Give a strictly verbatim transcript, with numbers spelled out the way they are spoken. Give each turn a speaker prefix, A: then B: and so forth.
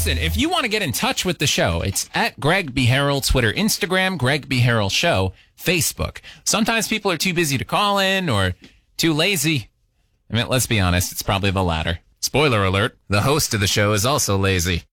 A: listen, if you want to get in touch with the show, it's at Greg B. Harrell, Twitter, Instagram, Greg B. Harrell Show, Facebook. Sometimes people are too busy to call in or too lazy. I mean, let's be honest, it's probably the latter. Spoiler alert, the host of the show is also lazy.